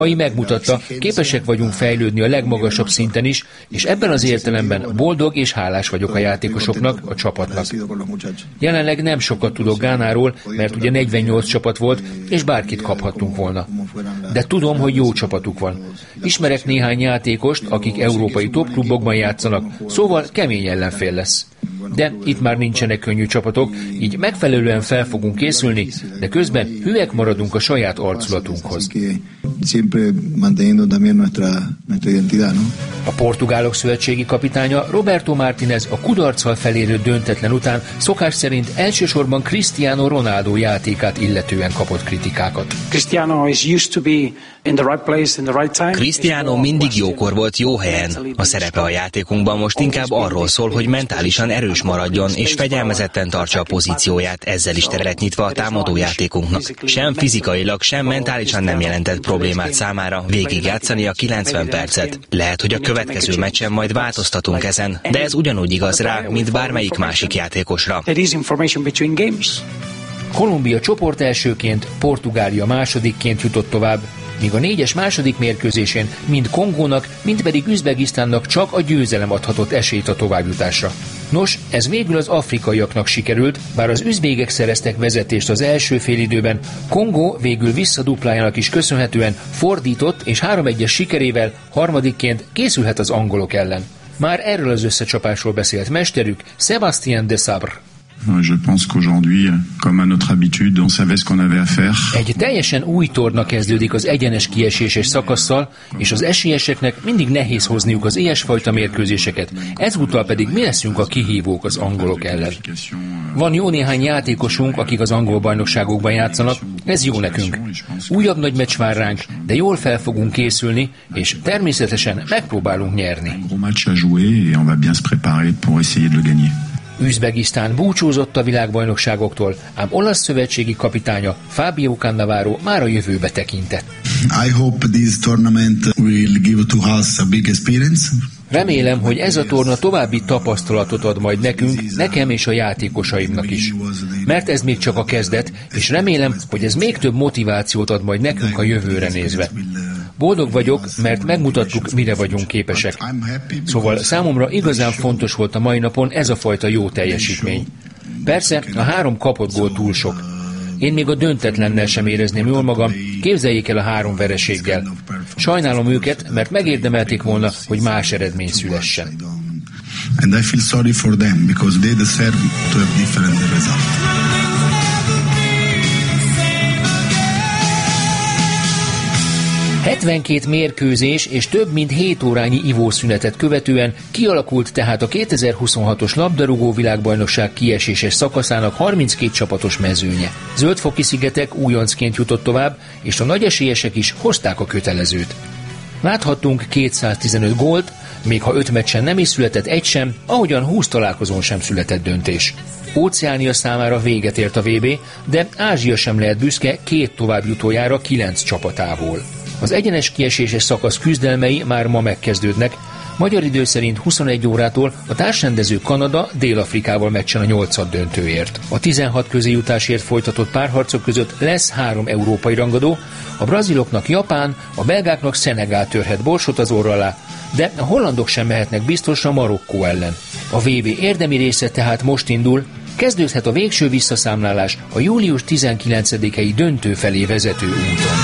Mai megmutatta, képesek vagyunk fejlődni a legmagasabb szinten is, és ebben az értelemben boldog és hálás vagyok a játékosoknak, a csapatnak. Jelenleg nem sokat tudok Gánáról, mert ugye 48 csapat volt, és bárkit kaphattunk volna. De tudom, hogy jó csapatuk van. Ismerek néhány játékost, akik európai topklubokban játszanak, szóval kemény ellenfél lesz. De itt már nincsenek könnyű csapatok, így megfelelően fel fogunk készülni, de közben hűek maradunk a saját arculatunkhoz. A portugálok szövetségi kapitánya Roberto Martínez a kudarccal felérő döntetlen után szokás szerint elsősorban Cristiano Ronaldo játékát illetően kapott kritikákat. Cristiano mindig jókor volt jó helyen. A szerepe a játékunkban most inkább arról szól, hogy mentálisan erős maradjon és fegyelmezetten tartsa a pozícióját, ezzel is teret nyitva a támadó játékunknak. Sem fizikailag, sem mentálisan nem jelentett problémát számára végigjátszani a 90 percet. Lehet, hogy a következő meccsen majd változtatunk ezen, de ez ugyanúgy igaz rá, mint bármelyik másik játékosra. Kolumbia csoport elsőként, Portugália másodikként jutott tovább, míg a 4-es második mérkőzésén mind Kongónak, mind pedig Üzbegisztánnak csak a győzelem adhatott esélyt a továbbjutásra. Nos, ez végül az afrikaiaknak sikerült, bár az üzbégek szereztek vezetést az első félidőben, Kongó végül visszaduplájának is köszönhetően fordított és 3-1-es sikerével harmadikként készülhet az angolok ellen. Már erről az összecsapásról beszélt mesterük, Sébastien Desabre. Je pense qu'aujourd'hui, comme à notre habitude, on savait ce qu'on avait à faire. Egy teljesen új torna kezdődik az egyenes kieséses szakasszal, és az esélyeseknek mindig nehéz hozniuk az ilyesfajta mérkőzéseket. Ezúttal pedig mi leszünk a kihívók az angolok ellen. Van jó néhány játékosunk, akik az angol bajnokságokban játszanak, ez jó nekünk. Újabb nagy meccs vár ránk, de jól fel fogunk készülni, és természetesen megpróbálunk nyerni. Üzbegisztán búcsúzott a világbajnokságoktól, ám olasz szövetségi kapitánya Fabio Cannavaro már a jövőbe tekintett. I hope this tournament will give to us a big experience. Remélem, hogy ez a torna további tapasztalatot ad majd nekünk, nekem és a játékosaimnak is. Mert ez még csak a kezdet, és remélem, hogy ez még több motivációt ad majd nekünk a jövőre nézve. Boldog vagyok, mert megmutattuk, mire vagyunk képesek. Szóval számomra igazán fontos volt a mai napon ez a fajta jó teljesítmény. Persze, a 3 kapott gól túl sok. Én még a döntetlennel sem érezném jól magam, képzeljék el a 3 vereséggel. Sajnálom őket, mert megérdemelték volna, hogy más eredmény szülessen. And I feel sorry for them because they deserve to have different results. 72 mérkőzés és több mint 7 órányi ivószünetet követően kialakult tehát a 2026-os labdarúgó világbajnokság kieséses szakaszának 32 csapatos mezőnye. Zöldfoki-szigetek újoncként jutott tovább, és a nagy esélyesek is hozták a kötelezőt. Láthattunk 215 gólt, még ha 5 meccsen nem is született egy sem, ahogyan 20 találkozón sem született döntés. Óceánia számára véget ért a VB, de Ázsia sem lehet büszke 2 továbbjutójára 9 csapatából. Az egyenes kieséses szakasz küzdelmei már ma megkezdődnek. Magyar idő szerint 21 órától a társrendező Kanada Dél-Afrikával meccsen a 8. döntőért. A 16 közéjutásért folytatott párharcok között lesz 3 európai rangadó, a braziloknak Japán, a belgáknak Szenegál törhet borsot az orra alá, de a hollandok sem mehetnek biztosra Marokkó ellen. A VB érdemi része tehát most indul, kezdődhet a végső visszaszámlálás a július 19-i döntő felé vezető úton.